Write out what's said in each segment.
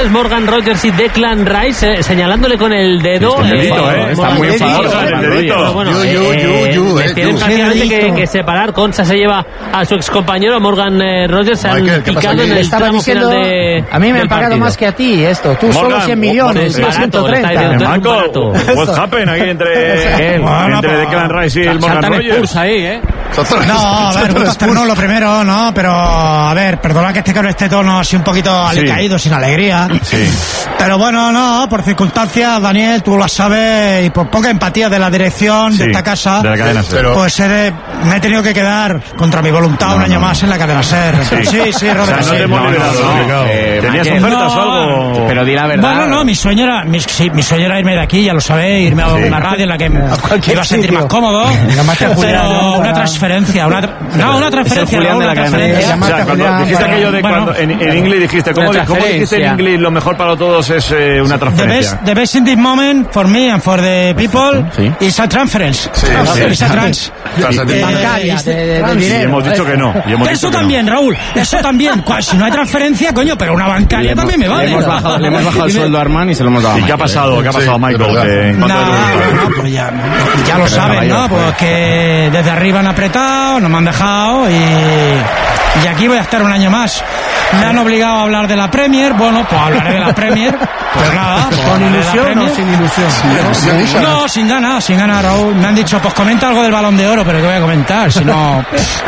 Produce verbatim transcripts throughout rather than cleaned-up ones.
españoles Morgan Rogers y Declan Rice eh, señalándole con el dedo. Sí, el dedito, eh, eh, está muy enfadado. El dedito. Bueno, you, you, you, you, eh, tienen prácticamente que, que separar. Concha se lleva a su excompañero Morgan eh, Rogers. Se han Michael, picado en el estaba tramo diciendo, final de. a mí me han del pagado partido. más que a ti esto. Tú Morgan, solo cien millones, es yo barato, ciento lo está treinta. diciendo. Michael, what's happened ahí entre, Bueno, entre pues, Declan Rice y el Morgan saltan Rogers? Spurs ahí, ¿eh? No, a ver, Gusto no, lo primero, no, pero a ver, perdona que esté con este tono así un poquito alicaído, sin alegría. Sí. Pero bueno, no, por circunstancias, Daniel, tú lo sabes, y por poca empatía de la dirección Sí, de esta casa, de la cadena SER. pues he de- me he tenido que quedar contra mi voluntad No, un año no, más en la cadena SER. Sí. Sí, sí, O Rodri, sea, no sí. te hemos No, liberado, no, ¿no? no. Eh, ¿Tenías Michael, ofertas no, o algo? Pero di la verdad. Bueno, no, mi sueño era, mi, sí, mi sueño era irme de aquí, ya lo sabéis, irme a Sí. una radio en la que me cualquier iba a sentir sitio. más cómodo. Llamarte a Julián, Pero ¿no? una Para- transferencia, una, tra- no, una transferencia, Julián no, de la una cadena. transferencia. O sea, cuando Julián, dijiste bueno, aquello de bueno. cuando en, en inglés dijiste, ¿cómo, Una ¿cómo dijiste en transferencia. inglés? Lo mejor para todos es eh, una The transferencia. best, the best in this moment for me and for the people Sí. is a transference. Sí, sí. Is a trans. Transferencia. Bancaria, de, de, de Y dinero. hemos dicho que no. Y hemos Eso dicho que también, Raúl, eso también. Cua- Si no hay transferencia, coño, pero una bancaria también me vale. Le hemos bajado, le hemos bajado el sueldo a Armand y se lo hemos dado a ¿Y qué ha Michael. pasado? ¿Qué ha pasado, Sí, Michael? es verdad. Que- ¿en cuánto No, de tu- no, pues ya, ya lo saben, ¿no? Pues que desde arriba han apretado, no me han dejado y, y aquí voy a estar un año más. Me han obligado a hablar de la Premier, bueno, pues hablaré de la Premier, pues nada. Pues ¿Con hablaré de la ilusión o Premier. sin ilusión? No, sin ganas, sin ganas, Raúl. Me han dicho, pues comenta algo del Balón de Oro, pero ¿qué voy a comentar? Si no...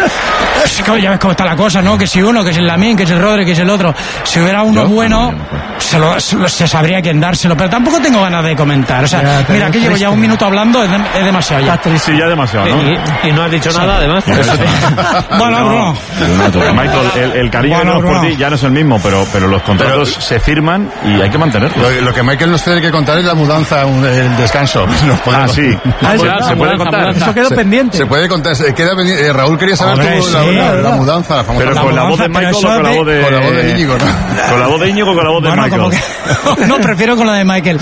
Es que ya ves cómo está la cosa, ¿no? Que si uno, que si el Lamine, que si el Rodri, que si el otro. Si hubiera uno bueno, se, lo, se, lo- se sabría quién dárselo. Pero tampoco tengo ganas de comentar. O sea, Ya, te mira, veo aquí llevo ya triste. un minuto hablando, es, de- es demasiado ya. Sí, ya demasiado, ¿no? Y, y no has dicho nada, además. Bueno, Bruno. Michael, el, el cariño Bueno, que tenemos por Bruno. ti ya no es el mismo, pero, pero los contratos Pero- se firman y hay que mantenerlos. Lo, lo que Michael nos tiene que contar es la mudanza, un- el descanso. Nos Ah, podemos- sí. Ah, ¿Se sí, puede mudanza, contar? mudanza. Eso quedó Se- pendiente. Se puede contar, se queda pendiente. Eh, Raúl quería saber Hombre, tú la, sí, la- la ¿verdad? mudanza, la famosa Pero mudanza. con la voz de mudanza, Michael pero o con la eso voz de... Con la voz de Íñigo, ¿no? Con la voz de Íñigo o con la voz de Bueno, Michael. como que... No, prefiero con la de Michael.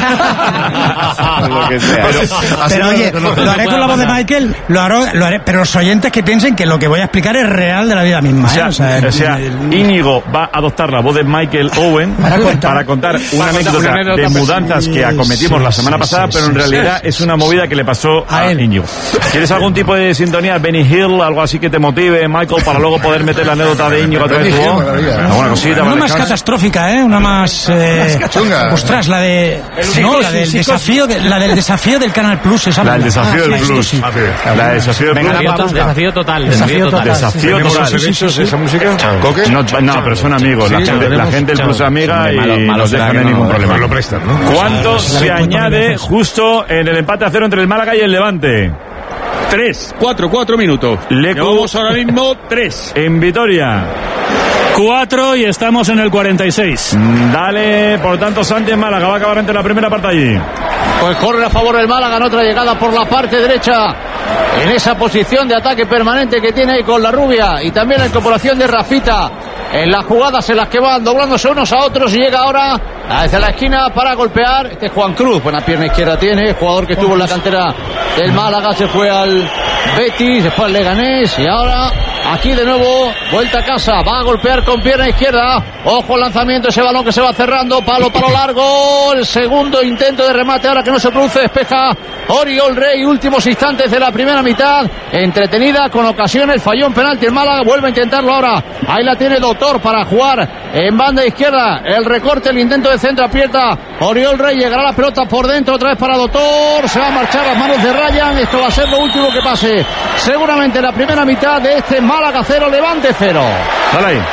Lo que sea. Así Pero no oye, reconoce. lo haré con la voz de Michael, lo haré, lo haré, pero los oyentes que piensen que lo que voy a explicar es real de la vida misma. O sea, ¿eh? O sea, o sea, el- Íñigo va a adoptar la voz de Michael Owen para contar, una, anécdota una anécdota de mudanzas que acometimos sí, la semana sí, pasada, sí, pero en sí, realidad sí, es una movida que le pasó a, A él. Íñigo. ¿Quieres algún tipo de sintonía, Benny Hill, algo así que te motive, Michael, para luego poder meter la anécdota de Íñigo a través de tu Benny Hill, voz? maravilla. Alguna cosita, Una vale, más Carlos. catastrófica, ¿eh? Una más... Eh, chunga. Ostras, la de... No, la del desafío, de- la del desafío del Canal Plus. Esa La del me- desafío Ah, del sí, Plus. esto sí. La del desafío del Venga, Plus. la Desafío, pausa. desafío total. Desafío Desafío total. total. Desafío ¿Tenemos total. los derechos de esa música? ¿Coque? No, no, pero son amigos. la Sí, gente, la tenemos. gente del Plus es amiga Hombre, y malo- malo no será dejan que no, ningún no, problema. Lo prestan, ¿no? ¿Cuánto se añade justo en el empate a cero entre el Málaga y el Levante? Tres, cuatro, cuatro minutos. Lecu. Llevamos ahora mismo tres. En Vitoria. Cuatro y estamos en el cuarenta y seis. Dale, por tanto, Santi en Málaga. Va a acabar entre la primera parte allí. Pues corre a favor del Málaga en otra llegada por la parte derecha. En esa posición de ataque permanente que tiene ahí con la rubia. Y también la incorporación de Rafita. En las jugadas en las que van doblándose unos a otros. Y llega ahora hacia la esquina para golpear. Este es Juan Cruz. Buena pierna izquierda tiene. Jugador que estuvo en la cantera del Málaga. Se fue al Betis. Después al Leganés. Y ahora aquí de nuevo. Vuelta a casa. Va a golpear con pierna izquierda. Ojo al lanzamiento. Ese balón que se va cerrando. Palo, palo largo. El segundo intento de remate. Ahora que no se produce. Despeja Oriol Rey. Últimos instantes de la primera mitad. Entretenida con ocasiones. Falló un penalti el Málaga. Vuelve a intentarlo ahora. Ahí la tiene Doctor para jugar en banda izquierda. El recorte, el intento de centro aprieta. Oriol Rey, llegará la pelota por dentro. Otra vez para Doctor. Se va a marchar las manos de Ryan. Esto va a ser lo último que pase. Seguramente la primera mitad de este Málaga cero, Levante cero. Dale ahí.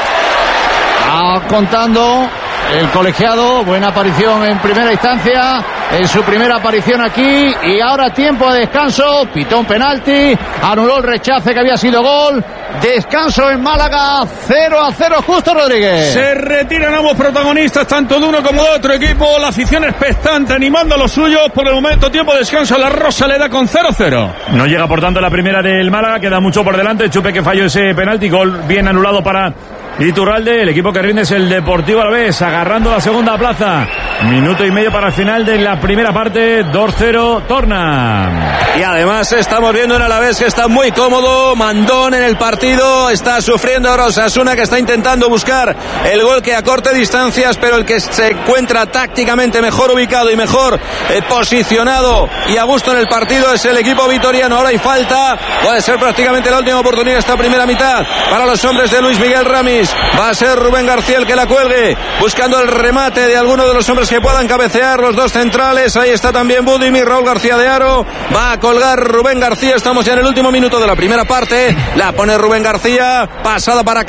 Ah, contando el colegiado, buena aparición en primera instancia, en su primera aparición aquí, y ahora tiempo de descanso, pitó un penalti, anuló el rechace que había sido gol, descanso en Málaga, cero a cero, Justo Rodríguez. Se retiran ambos protagonistas, tanto de uno como de otro equipo. La afición expectante animando a los suyos. Por el momento, tiempo de descanso. La Rosaleda con cero cero. No llega, por tanto, la primera del Málaga. Queda mucho por delante. Chupe que falló ese penalti. Gol bien anulado para Iturralde. El equipo que rinde es el Deportivo Alavés, agarrando la segunda plaza. Minuto y medio para el final de la primera parte. dos cero, Torna. Y además estamos viendo en Alavés que está muy cómodo. Mandón en el partido. Está sufriendo ahora Osasuna, que está intentando buscar el gol que acorte distancias, pero el que se encuentra tácticamente mejor ubicado y mejor eh, posicionado y a gusto en el partido es el equipo vitoriano. Ahora hay falta. Puede ser prácticamente la última oportunidad esta primera mitad para los hombres de Luis Miguel Ramis. Va a ser Rubén García el que la cuelgue, buscando el remate de alguno de los hombres que puedan cabecear, los dos centrales. Ahí está también Budimir, Raúl García de Aro. Va a colgar Rubén García. Estamos ya en el último minuto de la primera parte. La pone Rubén García. Pasada para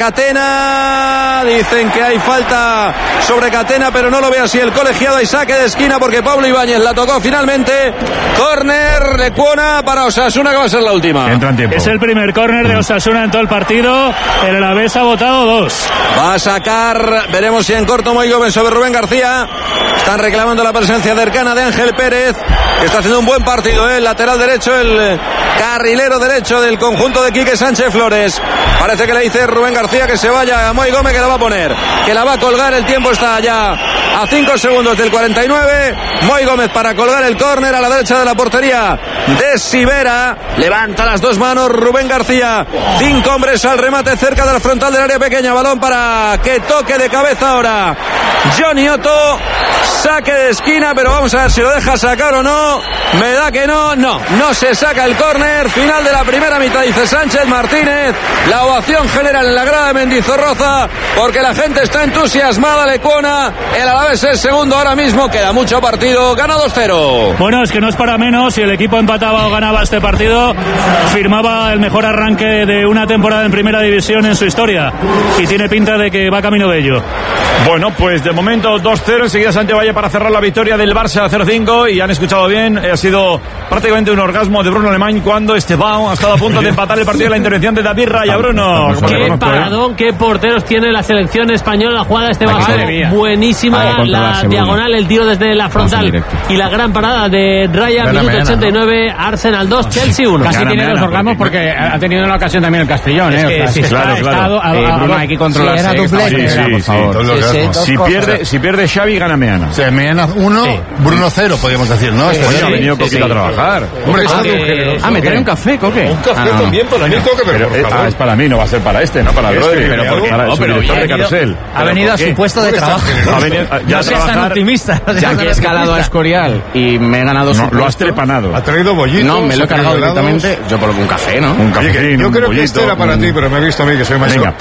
Catena. Dicen que hay falta sobre Catena, pero no lo ve así el colegiado. Hay saque de esquina porque Pablo Ibáñez la tocó finalmente. Córner, Lecuona para Osasuna, que va a ser la última. Entra en tiempo. Es el primer córner de Osasuna en todo el partido. El Alavés ha votado dos. Va a sacar, veremos si en corto Moy Gómez sobre Rubén García. Están reclamando la presencia cercana de Ángel Pérez, que está haciendo un buen partido, ¿eh? El lateral derecho, el carrilero derecho del conjunto de Quique Sánchez Flores. Parece que le dice Rubén García que se vaya a Moy Gómez, que la va a poner, que la va a colgar. El tiempo está ya a cinco segundos del cuarenta y nueve. Moy Gómez para colgar el córner a la derecha de la portería de Sivera. Levanta las dos manos Rubén García. Cinco hombres al remate cerca de la frontal del área pequeña. Balón para que toque de cabeza ahora Johnny Otto. Saque de esquina, pero vamos a ver si lo deja sacar o no. Me da que no, no, no se saca el córner. Final de la primera mitad, dice Sánchez Martínez. La ovación general en la grada de Mendizorroza, porque la gente está entusiasmada. Lecuona, el Alavés es segundo ahora mismo. Queda mucho partido, gana dos cero. Bueno, es que no es para menos. Si el equipo empataba o ganaba este partido, firmaba el mejor arranque de una temporada en primera división en su historia, y tiene pinta de que va camino de ello. Bueno, pues de momento dos cero. Enseguida Santiago Valle para cerrar la victoria del Barça cero cinco. Y han escuchado bien, ha sido prácticamente un orgasmo de Bruno Alemán cuando Esteban ha estado a punto de empatar el partido de la intervención de David Raya. Bruno, qué paradón, qué porteros tiene la selección española. La jugada de este Barça buenísima, la diagonal, el tiro desde la frontal y la gran parada de Raya. Minuto ochenta y nueve, Arsenal dos, Chelsea uno. Casi tiene los orgasmos porque ha tenido en la ocasión también el Castellón, ¿eh? Es que, o sea, sí, claro, claro. A, a, Bruno hay que controlarse. Sí, era doblete. Sí, sí, sí. Si pierde, si pierde Xavi, gana Meana. O sea, Meana uno, sí. Bruno cero, podríamos decir, ¿no? Sí, Este sí, ha venido Coquito sí. a trabajar. Hombre, ah, que... ah, me trae un café, Coque. Un café ah, no. también para mí, Coque, pero, pero por favor. Ah, es para mí, no va a ser para este, no para el Rodri. Pero porque para no, su director de carrusel. Ha venido a su puesto de trabajo. Ha venido ya no seas tan optimista. Ya que he escalado a Escorial y me he ganado su puesto. Lo has trepanado. Ha traído bollito. No, me lo he cargado directamente. Yo coloco un café, ¿no? Un café. Yo creo que este era para ti, pero me he visto a mí que soy más. Venga.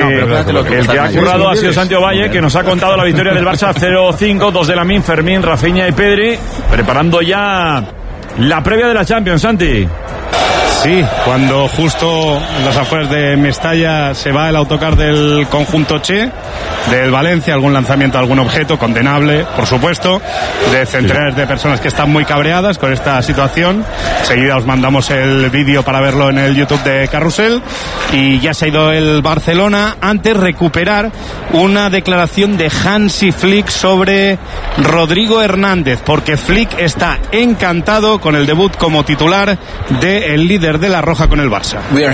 El que ha currado ha sido Santiago Valle, que nos ha contado la victoria del Barça cero cinco, dos de Lamine, Fermín, Rafinha y Pedri, preparando ya la previa de la Champions, Santi. Sí, cuando justo en las afueras de Mestalla se va el autocar del conjunto Che, del Valencia, algún lanzamiento, algún objeto condenable, por supuesto, de centenares de personas que están muy cabreadas con esta situación. Enseguida os mandamos el vídeo para verlo en el YouTube de Carrusel. Y ya se ha ido el Barcelona. Antes recuperar una declaración de Hansi Flick sobre Rodrigo Hernández, porque Flick está encantado con el debut como titular del líder de la Roja con el Barça.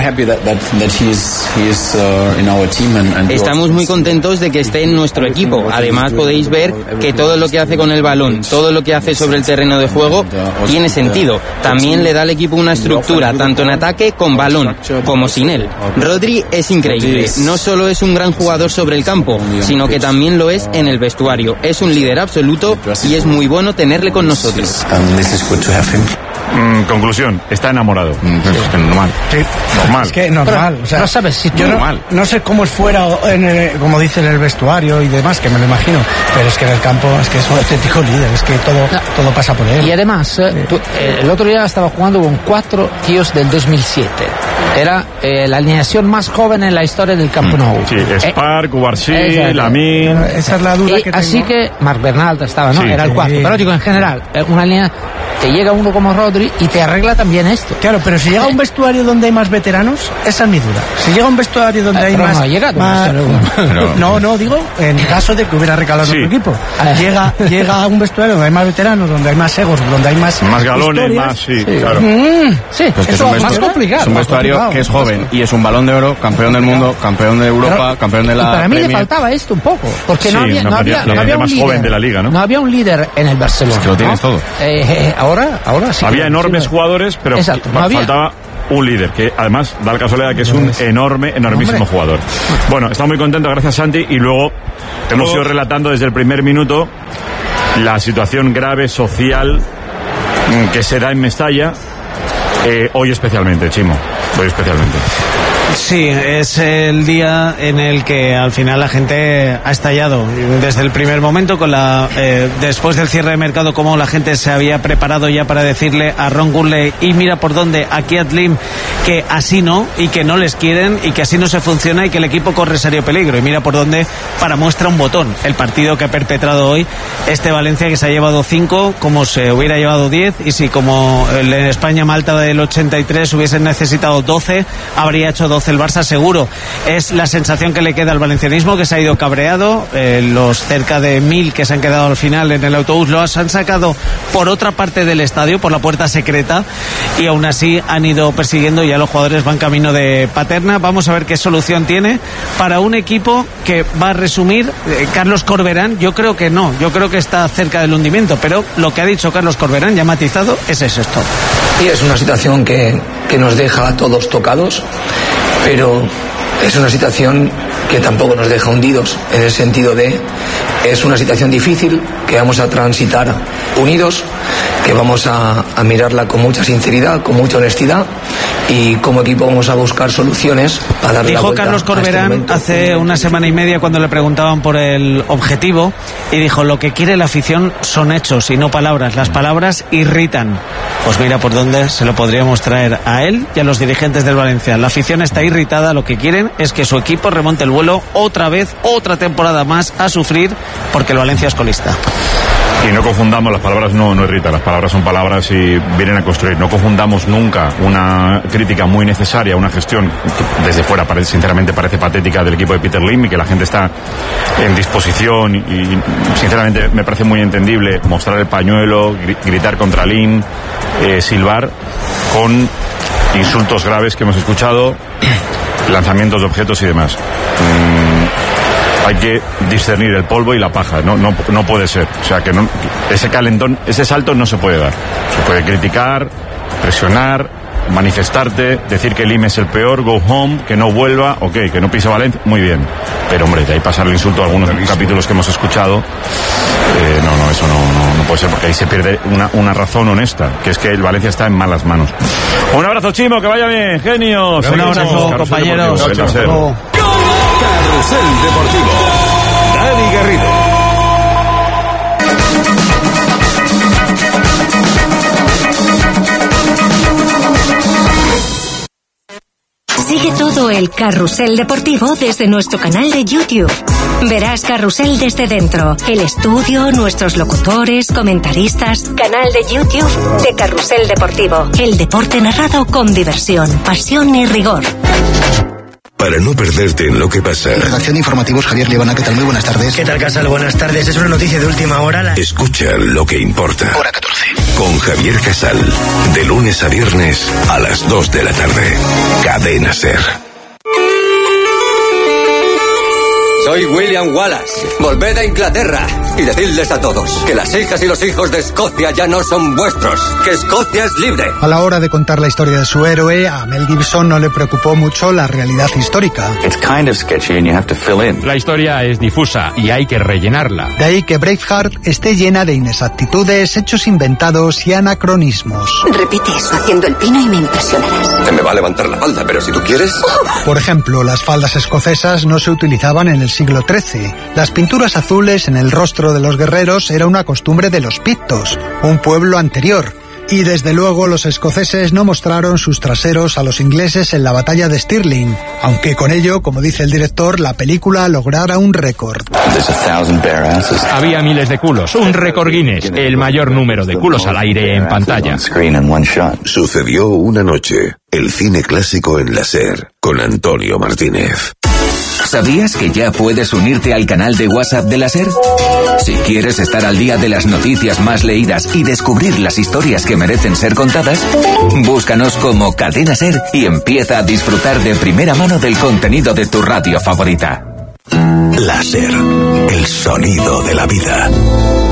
Estamos muy contentos de que esté en nuestro equipo. Además podéis ver que todo lo que hace con el balón, todo lo que hace sobre el terreno de juego tiene sentido. También le da al equipo una estructura, tanto en ataque con balón como sin él. Rodri es increíble. No solo es un gran jugador sobre el campo, sino que también lo es en el vestuario. Es un líder absoluto y es muy bueno tenerle con nosotros. Mm, conclusión, está enamorado. Mm, es que normal. Sí. Normal. Es que normal. Pero, o sea, no sabes si yo no, no sé cómo es fuera, en el, como dice en el vestuario y demás, que me lo imagino, pero es que en el campo es que es un auténtico líder, es que todo, no. todo pasa por él. Y además, eh, tú, eh, el otro día estaba jugando con cuatro tíos del dos mil siete. Era eh, la alineación más joven en la historia del Camp Nou. Sí, Spark, Cubarsí, Lamine. Esa es la duda y que así tengo. que Marc Bernal estaba, ¿no? Sí, Era el cuarto. sí. Pero digo, en general, una línea te llega uno como Rodri y te arregla también esto. Claro, pero si llega a un vestuario donde hay más veteranos, esa es mi duda. Si llega a un vestuario donde eh, hay más... No, ha llegado más... Pero... no, no, digo, en caso de que hubiera recalado sí. otro equipo. Llega, llega a un vestuario donde hay más veteranos, donde hay más egos, donde hay más... Más galones, historias. Más, sí, sí. claro. Mm, sí, pues eso es, es más complicado. Es un vestuario que es joven y es un Balón de Oro, campeón del mundo, campeón de Europa, pero, campeón de la y para mí Premier. le faltaba esto un poco, porque sí, no había, no había, no había un más líder, joven de la liga, ¿no? No había un líder en el Barcelona. Es que lo tienes ¿no? todo. Eh, eh, ahora, ahora sí. Había enormes sí, jugadores, pero exacto, no faltaba un líder, que además da la casualidad que es un enorme, enormísimo Hombre. jugador. Bueno, está muy contento, gracias Santi, y luego hemos ido relatando desde el primer minuto la situación grave social que se da en Mestalla, eh, hoy especialmente, Chimo, hoy especialmente. Sí, es el día en el que al final la gente ha estallado desde el primer momento con la eh, después del cierre de mercado, como la gente se había preparado ya para decirle a Ron Gurley y mira por dónde a Kiat Lim que así no y que no les quieren y que así no se funciona y que el equipo corre serio peligro y mira por dónde para muestra un botón el partido que ha perpetrado hoy este Valencia, que se ha llevado cinco como se hubiera llevado diez, y si como el en España-Malta del ochenta y tres hubiesen necesitado doce, habría hecho doce el Barça seguro. Es la sensación que le queda al valencianismo, que se ha ido cabreado. Eh, los cerca de mil que se han quedado al final en el autobús los han sacado por otra parte del estadio, por la puerta secreta, y aún así han ido persiguiendo y ya los jugadores van camino de Paterna. Vamos a ver qué solución tiene para un equipo que va a resumir eh, Carlos Corberán. Yo creo que no, yo creo que está cerca del hundimiento, pero lo que ha dicho Carlos Corberán, ya matizado, es eso esto. Y es una situación que, que nos deja a todos tocados, pero es una situación que tampoco nos deja hundidos, en el sentido de es una situación difícil que vamos a transitar unidos, que vamos a, a mirarla con mucha sinceridad, con mucha honestidad, y como equipo vamos a buscar soluciones para darle la vuelta. Dijo Carlos Corberán este hace una semana y media cuando le preguntaban por el objetivo, y dijo: lo que quiere la afición son hechos y no palabras, las palabras irritan. Pues mira por dónde se lo podríamos traer a él y a los dirigentes del Valencia. La afición está irritada, lo que quieren es que su equipo remonte el vuelo otra vez, otra temporada más a sufrir, porque el Valencia es colista. Y no confundamos, las palabras no, no irritan, las palabras son palabras y vienen a construir. No confundamos nunca una crítica muy necesaria a una gestión que desde fuera parece, sinceramente parece patética, del equipo de Peter Lim, y que la gente está en disposición, y sinceramente me parece muy entendible mostrar el pañuelo, gritar contra Lim, eh, silbar, con insultos graves que hemos escuchado, lanzamientos de objetos y demás. Mm. Hay que discernir el polvo y la paja, no, no, no puede ser. O sea, que no, ese calentón, ese salto no se puede dar. Se puede criticar, presionar, manifestarte, decir que Lim es el peor, go home, que no vuelva, ok, que no pise Valencia, muy bien. Pero hombre, de ahí pasar el insulto a algunos capítulos que hemos escuchado, eh, no, no, eso no, no, no puede ser, porque ahí se pierde una, una razón honesta, que es que el Valencia está en malas manos. Un abrazo, Chimo, que vaya bien, genios. Un abrazo, compañeros. Carrusel Deportivo. Dani Garrido. Sigue todo el Carrusel Deportivo desde nuestro canal de YouTube. Verás Carrusel desde dentro, el estudio, nuestros locutores, comentaristas. Canal de YouTube de Carrusel Deportivo. El deporte narrado con diversión, pasión y rigor. Para no perderte en lo que pasa. Redacción de informativos, Javier Liebana, ¿qué tal? Muy buenas tardes. ¿Qué tal, Casal? Buenas tardes. Es una noticia de última hora. La... Escucha lo que importa. Hora catorce. Con Javier Casal. De lunes a viernes a las dos de la tarde. Cadena Ser. Soy William Wallace. Volved a Inglaterra y decidles a todos que las hijas y los hijos de Escocia ya no son vuestros, que Escocia es libre. A la hora de contar la historia de su héroe, a Mel Gibson no le preocupó mucho la realidad histórica. It's kind of sketchy and you have to fill in. La historia es difusa y hay que rellenarla. De ahí que Braveheart esté llena de inexactitudes, hechos inventados y anacronismos. Repite eso haciendo el pino y me impresionarás. Se me va a levantar la falda, pero si tú quieres... Por ejemplo, las faldas escocesas no se utilizaban en el siglo trece. Las pinturas azules en el rostro de los guerreros era una costumbre de los pictos, un pueblo anterior. Y desde luego los escoceses no mostraron sus traseros a los ingleses en la batalla de Stirling, aunque con ello, como dice el director, la película lograra un récord. Había miles de culos, un récord Guinness, el mayor número de culos al aire en pantalla. Sucedió una noche, el cine clásico en la SER, con Antonio Martínez. ¿Sabías que ya puedes unirte al canal de WhatsApp de la SER? Si quieres estar al día de las noticias más leídas y descubrir las historias que merecen ser contadas, búscanos como Cadena SER y empieza a disfrutar de primera mano del contenido de tu radio favorita. La SER, el sonido de la vida.